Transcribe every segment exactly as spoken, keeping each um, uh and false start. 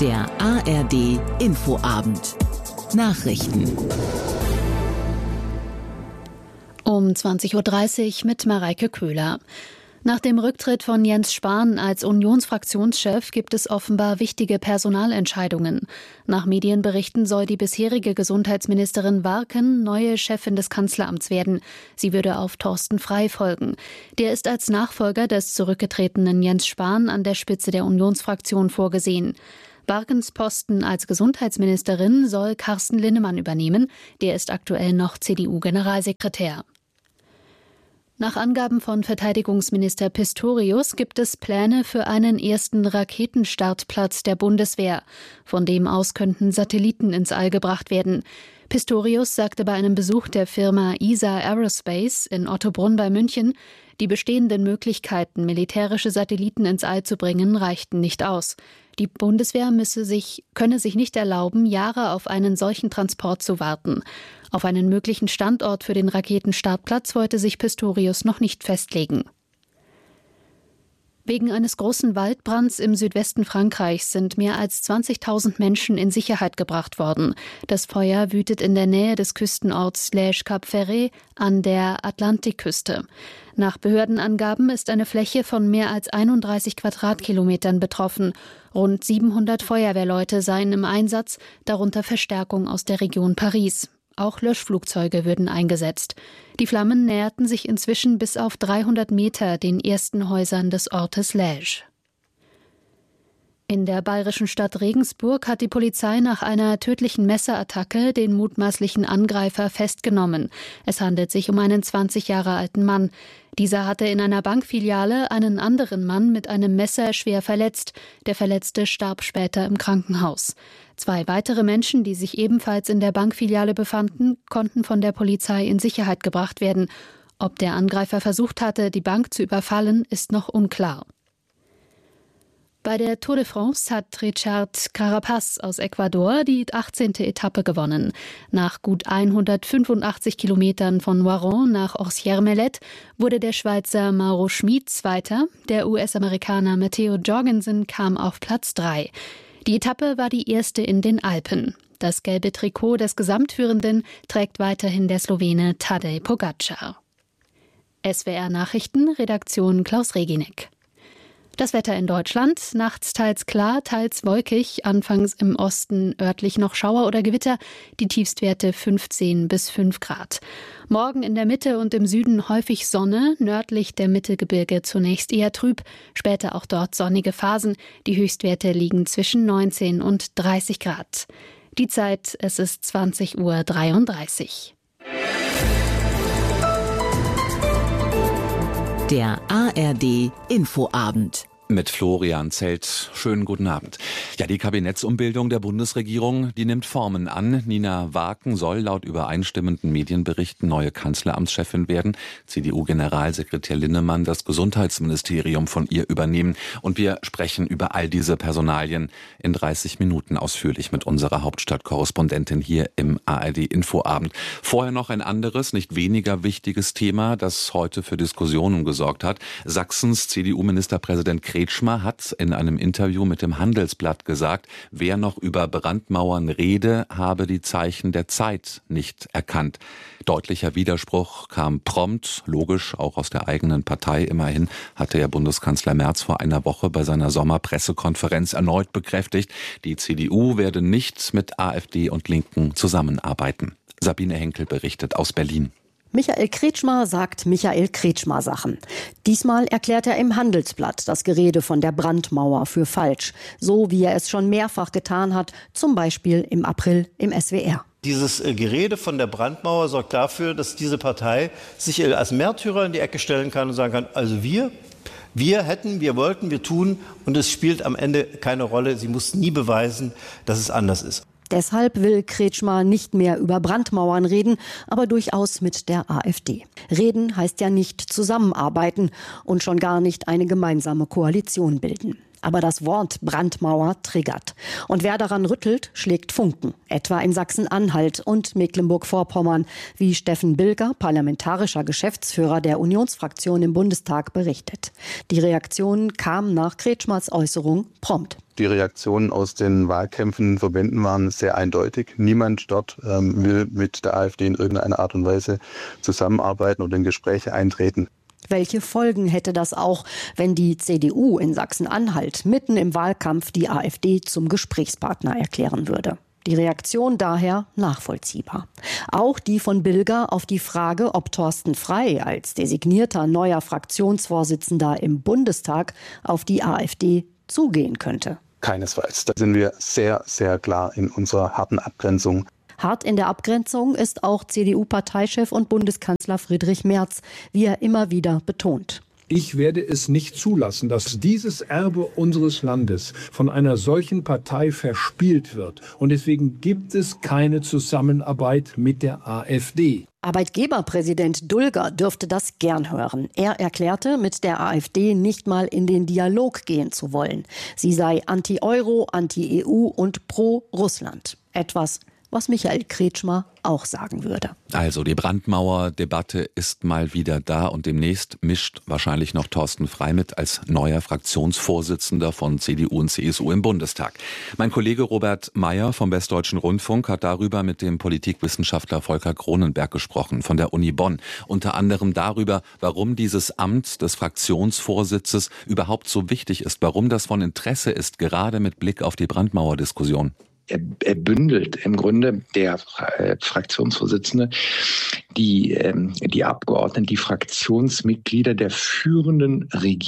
Der A R D Infoabend. Nachrichten. Um zwanzig Uhr dreißig mit Mareike Köhler. Nach dem Rücktritt von Jens Spahn als Unionsfraktionschef gibt es offenbar wichtige Personalentscheidungen. Nach Medienberichten soll die bisherige Gesundheitsministerin Warken neue Chefin des Kanzleramts werden. Sie würde auf Thorsten Frey folgen. Der ist als Nachfolger des zurückgetretenen Jens Spahn an der Spitze der Unionsfraktion vorgesehen. Warkens Posten als Gesundheitsministerin soll Carsten Linnemann übernehmen. Der ist aktuell noch C D U-Generalsekretär. Nach Angaben von Verteidigungsminister Pistorius gibt es Pläne für einen ersten Raketenstartplatz der Bundeswehr. Von dem aus könnten Satelliten ins All gebracht werden. Pistorius sagte bei einem Besuch der Firma E S A Aerospace in Ottobrunn bei München, die bestehenden Möglichkeiten, militärische Satelliten ins All zu bringen, reichten nicht aus. Die Bundeswehr müsse sich, könne sich nicht erlauben, Jahre auf einen solchen Transport zu warten. Auf einen möglichen Standort für den Raketenstartplatz wollte sich Pistorius noch nicht festlegen. Wegen eines großen Waldbrands im Südwesten Frankreichs sind mehr als zwanzigtausend Menschen in Sicherheit gebracht worden. Das Feuer wütet in der Nähe des Küstenorts Lège-Cap-Ferret an der Atlantikküste. Nach Behördenangaben ist eine Fläche von mehr als einunddreißig Quadratkilometern betroffen. Rund siebenhundert Feuerwehrleute seien im Einsatz, darunter Verstärkung aus der Region Paris. Auch Löschflugzeuge würden eingesetzt. Die Flammen näherten sich inzwischen bis auf dreihundert Meter den ersten Häusern des Ortes Lège. In der bayerischen Stadt Regensburg hat die Polizei nach einer tödlichen Messerattacke den mutmaßlichen Angreifer festgenommen. Es handelt sich um einen zwanzig Jahre alten Mann. Dieser hatte in einer Bankfiliale einen anderen Mann mit einem Messer schwer verletzt. Der Verletzte starb später im Krankenhaus. Zwei weitere Menschen, die sich ebenfalls in der Bankfiliale befanden, konnten von der Polizei in Sicherheit gebracht werden. Ob der Angreifer versucht hatte, die Bank zu überfallen, ist noch unklar. Bei der Tour de France hat Richard Carapaz aus Ecuador die achtzehnte Etappe gewonnen. Nach gut hundertfünfundachtzig Kilometern von Noiron nach Orsières-Mellet wurde der Schweizer Mauro Schmid Zweiter. Der U S-Amerikaner Matteo Jorgensen kam auf Platz drei. Die Etappe war die erste in den Alpen. Das gelbe Trikot des Gesamtführenden trägt weiterhin der Slowene Tadej Pogačar. S W R Nachrichten, Redaktion Klaus Reginek. Das Wetter in Deutschland, nachts teils klar, teils wolkig, anfangs im Osten örtlich noch Schauer oder Gewitter, die Tiefstwerte fünfzehn bis fünf Grad. Morgen in der Mitte und im Süden häufig Sonne, nördlich der Mittelgebirge zunächst eher trüb, später auch dort sonnige Phasen, die Höchstwerte liegen zwischen neunzehn und dreißig Grad. Die Zeit, es ist zwanzig Uhr dreiunddreißig. Der A R D Infoabend. Mit Florian Zelt. Schönen guten Abend. Ja, die Kabinettsumbildung der Bundesregierung, die nimmt Formen an. Nina Warken soll laut übereinstimmenden Medienberichten neue Kanzleramtschefin werden. C D U-Generalsekretär Linnemann das Gesundheitsministerium von ihr übernehmen. Und wir sprechen über all diese Personalien in dreißig Minuten ausführlich mit unserer Hauptstadtkorrespondentin hier im A R D Infoabend. Vorher noch ein anderes, nicht weniger wichtiges Thema, das heute für Diskussionen gesorgt hat. Sachsens C D U-Ministerpräsident Kretschmer hat in einem Interview mit dem Handelsblatt gesagt, wer noch über Brandmauern rede, habe die Zeichen der Zeit nicht erkannt. Deutlicher Widerspruch kam prompt, logisch, auch aus der eigenen Partei. Immerhin hatte ja Bundeskanzler Merz vor einer Woche bei seiner Sommerpressekonferenz erneut bekräftigt, die C D U werde nicht mit AfD und Linken zusammenarbeiten. Sabine Henkel berichtet aus Berlin. Michael Kretschmer sagt Michael Kretschmer-Sachen. Diesmal erklärt er im Handelsblatt das Gerede von der Brandmauer für falsch. So wie er es schon mehrfach getan hat, zum Beispiel im April im S W R. Dieses äh, Gerede von der Brandmauer sorgt dafür, dass diese Partei sich äh, als Märtyrer in die Ecke stellen kann und sagen kann, also wir, wir hätten, wir wollten, wir tun und es spielt am Ende keine Rolle. Sie muss nie beweisen, dass es anders ist. Deshalb will Kretschmer nicht mehr über Brandmauern reden, aber durchaus mit der AfD. Reden heißt ja nicht zusammenarbeiten und schon gar nicht eine gemeinsame Koalition bilden. Aber das Wort Brandmauer triggert. Und wer daran rüttelt, schlägt Funken. Etwa in Sachsen-Anhalt und Mecklenburg-Vorpommern, wie Steffen Bilger, parlamentarischer Geschäftsführer der Unionsfraktion im Bundestag, berichtet. Die Reaktion kam nach Kretschmers Äußerung prompt. Die Reaktionen aus den Wahlkämpfen, Verbänden waren sehr eindeutig. Niemand dort ähm, will mit der AfD in irgendeiner Art und Weise zusammenarbeiten oder in Gespräche eintreten. Welche Folgen hätte das auch, wenn die C D U in Sachsen-Anhalt mitten im Wahlkampf die AfD zum Gesprächspartner erklären würde? Die Reaktion daher nachvollziehbar. Auch die von Bilger auf die Frage, ob Thorsten Frey als designierter neuer Fraktionsvorsitzender im Bundestag auf die AfD zugehen könnte. Keinesfalls. Da sind wir sehr, sehr klar in unserer harten Abgrenzung. Hart in der Abgrenzung ist auch C D U-Parteichef und Bundeskanzler Friedrich Merz, wie er immer wieder betont. Ich werde es nicht zulassen, dass dieses Erbe unseres Landes von einer solchen Partei verspielt wird. Und deswegen gibt es keine Zusammenarbeit mit der AfD. Arbeitgeberpräsident Dulger dürfte das gern hören. Er erklärte, mit der AfD nicht mal in den Dialog gehen zu wollen. Sie sei anti-Euro, anti-E U und pro-Russland. Etwas, was Michael Kretschmer auch sagen würde. Also die Brandmauer-Debatte ist mal wieder da und demnächst mischt wahrscheinlich noch Thorsten Frey mit als neuer Fraktionsvorsitzender von C D U und C S U im Bundestag. Mein Kollege Robert Meyer vom Westdeutschen Rundfunk hat darüber mit dem Politikwissenschaftler Volker Cronenberg gesprochen von der Uni Bonn. Unter anderem darüber, warum dieses Amt des Fraktionsvorsitzes überhaupt so wichtig ist, warum das von Interesse ist, gerade mit Blick auf die Brandmauer-Diskussion. Er, er bündelt im Grunde der äh, Fraktionsvorsitzende die, ähm, die Abgeordneten, die Fraktionsmitglieder der führenden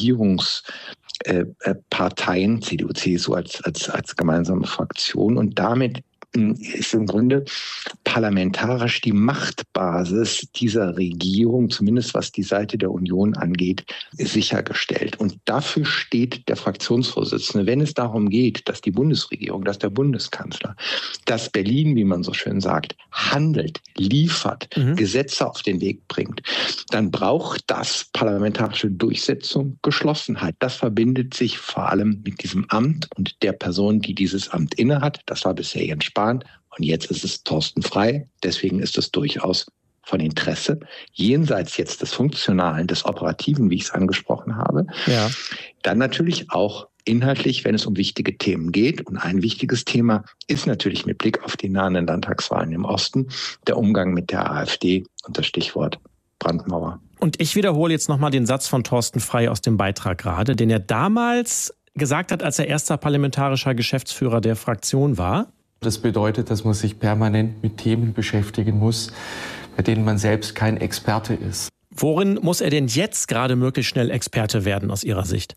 Regierungsparteien, äh, C D U, C S U als, als, als gemeinsame Fraktion, und damit ist im Grunde parlamentarisch die Machtbasis dieser Regierung, zumindest was die Seite der Union angeht, sichergestellt. Und dafür steht der Fraktionsvorsitzende, wenn es darum geht, dass die Bundesregierung, dass der Bundeskanzler, dass Berlin, wie man so schön sagt, handelt, liefert, mhm. Gesetze auf den Weg bringt, dann braucht das parlamentarische Durchsetzung, Geschlossenheit. Das verbindet sich vor allem mit diesem Amt und der Person, die dieses Amt innehat. Das war bisher Jens Spahn. Und jetzt ist es Thorsten Frey. Deswegen ist es durchaus von Interesse, jenseits jetzt des Funktionalen, des Operativen, wie ich es angesprochen habe, ja. Dann natürlich auch inhaltlich, wenn es um wichtige Themen geht. Und ein wichtiges Thema ist natürlich mit Blick auf die nahenden Landtagswahlen im Osten der Umgang mit der AfD und das Stichwort Brandmauer. Und ich wiederhole jetzt nochmal den Satz von Thorsten Frey aus dem Beitrag gerade, den er damals gesagt hat, als er erster parlamentarischer Geschäftsführer der Fraktion war. Das bedeutet, dass man sich permanent mit Themen beschäftigen muss, bei denen man selbst kein Experte ist. Worin muss er denn jetzt gerade möglichst schnell Experte werden aus Ihrer Sicht?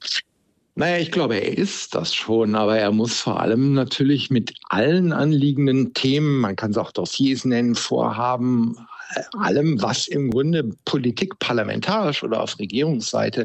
Naja, ich glaube, er ist das schon, aber er muss vor allem natürlich mit allen anliegenden Themen, man kann es auch Dossiers nennen, Vorhaben, allem, was im Grunde Politik parlamentarisch oder auf Regierungsseite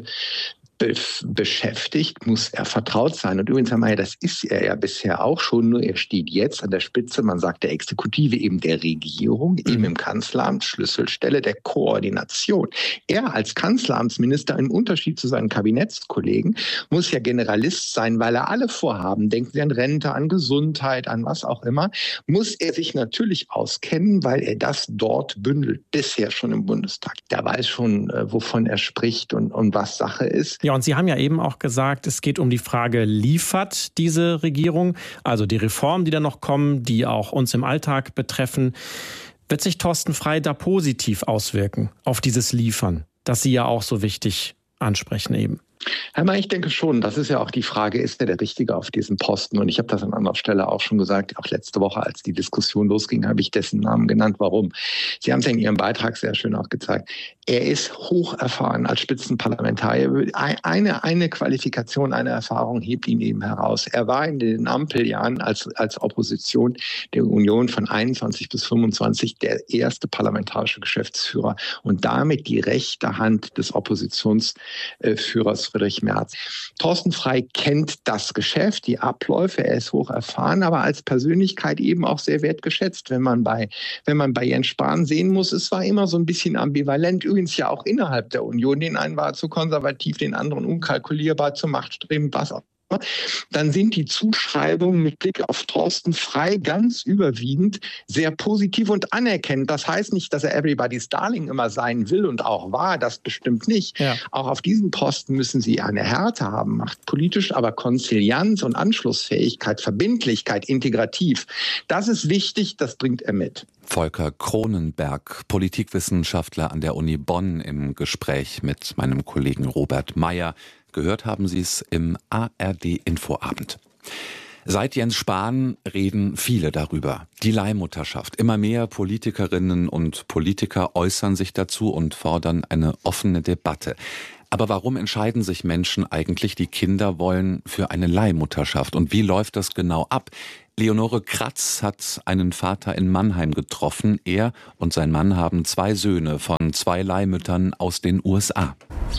beschäftigt, muss er vertraut sein. Und übrigens, Herr Mayer, das ist er ja bisher auch schon, nur er steht jetzt an der Spitze, man sagt der Exekutive, eben der Regierung, mhm. eben im Kanzleramt, Schlüsselstelle der Koordination. Er als Kanzleramtsminister, im Unterschied zu seinen Kabinettskollegen, muss ja Generalist sein, weil er alle Vorhaben, denken Sie an Rente, an Gesundheit, an was auch immer, muss er sich natürlich auskennen, weil er das dort bündelt, bisher schon im Bundestag. Der weiß schon, wovon er spricht und, und was Sache ist. Ja, und Sie haben ja eben auch gesagt, es geht um die Frage, liefert diese Regierung, also die Reformen, die da noch kommen, die auch uns im Alltag betreffen. Wird sich Thorsten Frey da positiv auswirken auf dieses Liefern, das Sie ja auch so wichtig ansprechen eben? Herr Mayer, ich denke schon, das ist ja auch die Frage, ist er der Richtige auf diesem Posten? Und ich habe das an anderer Stelle auch schon gesagt, auch letzte Woche, als die Diskussion losging, habe ich dessen Namen genannt. Warum? Sie haben es ja in Ihrem Beitrag sehr schön auch gezeigt. Er ist hoch erfahren als Spitzenparlamentarier. Eine, eine Qualifikation, eine Erfahrung hebt ihn eben heraus. Er war in den Ampeljahren als, als Opposition der Union von einundzwanzig bis fünfundzwanzig der erste parlamentarische Geschäftsführer und damit die rechte Hand des Oppositionsführers Friedrich Merz. Thorsten Frey kennt das Geschäft, die Abläufe, er ist hoch erfahren, aber als Persönlichkeit eben auch sehr wertgeschätzt, wenn man bei, wenn man bei Jens Spahn sehen muss. Es war immer so ein bisschen ambivalent, übrigens ja auch innerhalb der Union. Den einen war er zu konservativ, den anderen unkalkulierbar, zu machtstrebend, was auch dann sind die Zuschreibungen mit Blick auf Thorsten Frey ganz überwiegend sehr positiv und anerkennend. Das heißt nicht, dass er Everybody's Darling immer sein will und auch war, das bestimmt nicht. Ja. Auch auf diesem Posten müssen Sie eine Härte haben, machtpolitisch, aber Konsilianz und Anschlussfähigkeit, Verbindlichkeit, integrativ. Das ist wichtig, das bringt er mit. Volker Kronenberg, Politikwissenschaftler an der Uni Bonn, im Gespräch mit meinem Kollegen Robert Meyer. Gehört haben Sie es im A R D-Infoabend. Seit Jens Spahn reden viele darüber. Die Leihmutterschaft. Immer mehr Politikerinnen und Politiker äußern sich dazu und fordern eine offene Debatte. Aber warum entscheiden sich Menschen eigentlich, die Kinder wollen, für eine Leihmutterschaft? Und wie läuft das genau ab? Leonore Kratz hat einen Vater in Mannheim getroffen. Er und sein Mann haben zwei Söhne von zwei Leihmüttern aus den U S A.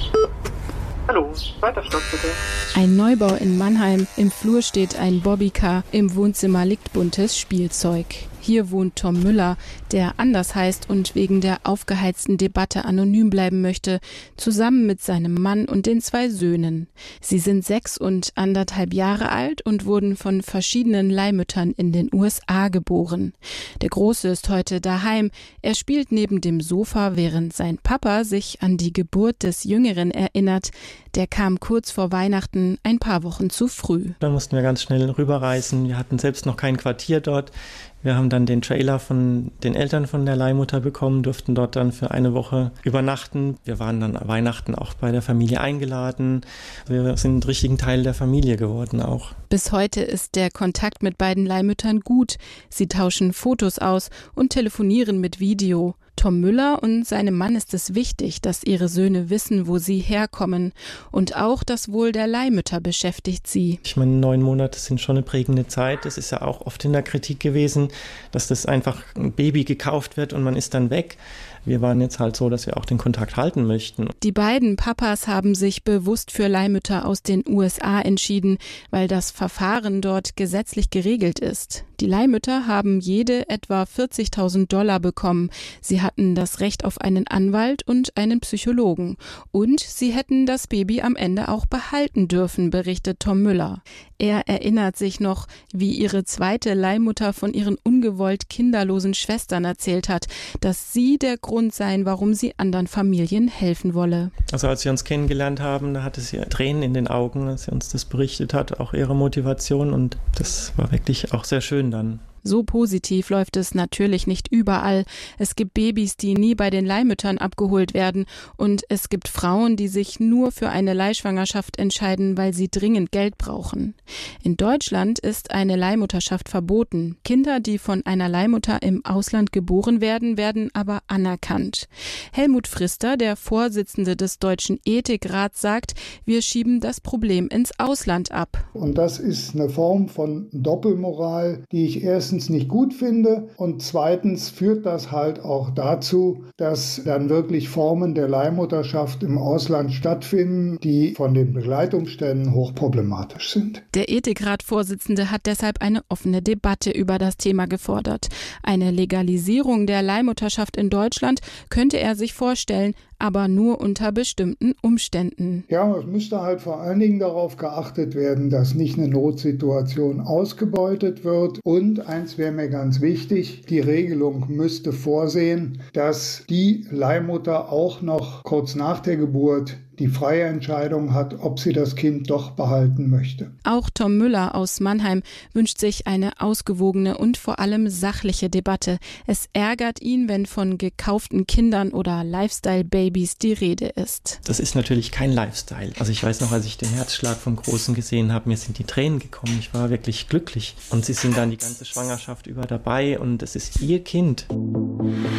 Hallo, zweiter Stock bitte. Ein Neubau in Mannheim. Im Flur steht ein Bobbycar. Im Wohnzimmer liegt buntes Spielzeug. Hier wohnt Tom Müller, der anders heißt und wegen der aufgeheizten Debatte anonym bleiben möchte, zusammen mit seinem Mann und den zwei Söhnen. Sie sind sechs und anderthalb Jahre alt und wurden von verschiedenen Leihmüttern in den U S A geboren. Der Große ist heute daheim. Er spielt neben dem Sofa, während sein Papa sich an die Geburt des Jüngeren erinnert. Der kam kurz vor Weihnachten, ein paar Wochen zu früh. Dann mussten wir ganz schnell rüberreisen. Wir hatten selbst noch kein Quartier dort. Wir haben dann den Trailer von den Eltern von der Leihmutter bekommen, durften dort dann für eine Woche übernachten. Wir waren dann Weihnachten auch bei der Familie eingeladen. Wir sind ein richtigen Teil der Familie geworden auch. Bis heute ist der Kontakt mit beiden Leihmüttern gut. Sie tauschen Fotos aus und telefonieren mit Video. Tom Müller und seinem Mann ist es wichtig, dass ihre Söhne wissen, wo sie herkommen. Und auch das Wohl der Leihmütter beschäftigt sie. Ich meine, neun Monate sind schon eine prägende Zeit. Das ist ja auch oft in der Kritik gewesen, dass das einfach ein Baby gekauft wird und man ist dann weg. Wir waren jetzt halt so, dass wir auch den Kontakt halten möchten. Die beiden Papas haben sich bewusst für Leihmütter aus den U S A entschieden, weil das Verfahren dort gesetzlich geregelt ist. Die Leihmütter haben jede etwa vierzigtausend Dollar bekommen. Sie hatten das Recht auf einen Anwalt und einen Psychologen. Und sie hätten das Baby am Ende auch behalten dürfen, berichtet Tom Müller. Er erinnert sich noch, wie ihre zweite Leihmutter von ihren ungewollt kinderlosen Schwestern erzählt hat, dass sie der Grund seien, warum sie anderen Familien helfen wolle. Also als wir uns kennengelernt haben, da hatte sie Tränen in den Augen, als sie uns das berichtet hat, auch ihre Motivation, und das war wirklich auch sehr schön dann. So positiv läuft es natürlich nicht überall. Es gibt Babys, die nie bei den Leihmüttern abgeholt werden, und es gibt Frauen, die sich nur für eine Leihschwangerschaft entscheiden, weil sie dringend Geld brauchen. In Deutschland ist eine Leihmutterschaft verboten. Kinder, die von einer Leihmutter im Ausland geboren werden, werden aber anerkannt. Helmut Frister, der Vorsitzende des Deutschen Ethikrats, sagt, wir schieben das Problem ins Ausland ab. Und das ist eine Form von Doppelmoral, die ich erst nicht gut finde, und zweitens führt das halt auch dazu, dass dann wirklich Formen der Leihmutterschaft im Ausland stattfinden, die von den Begleitumständen hochproblematisch sind. Der Ethikrat-Vorsitzende hat deshalb eine offene Debatte über das Thema gefordert. Eine Legalisierung der Leihmutterschaft in Deutschland könnte er sich vorstellen, aber nur unter bestimmten Umständen. Ja, es müsste halt vor allen Dingen darauf geachtet werden, dass nicht eine Notsituation ausgebeutet wird. Und eins wäre mir ganz wichtig, die Regelung müsste vorsehen, dass die Leihmutter auch noch kurz nach der Geburt die freie Entscheidung hat, ob sie das Kind doch behalten möchte. Auch Tom Müller aus Mannheim wünscht sich eine ausgewogene und vor allem sachliche Debatte. Es ärgert ihn, wenn von gekauften Kindern oder Lifestyle-Babys die Rede ist. Das ist natürlich kein Lifestyle. Also ich weiß noch, als ich den Herzschlag vom Großen gesehen habe, mir sind die Tränen gekommen. Ich war wirklich glücklich. Und sie sind dann die ganze Schwangerschaft über dabei und es ist ihr Kind.